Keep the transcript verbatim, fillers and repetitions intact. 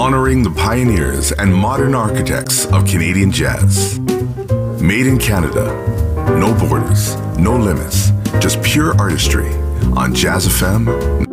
honoring the pioneers and modern architects of Canadian jazz. Made in Canada, no borders, no limits, just pure artistry on Jazz F M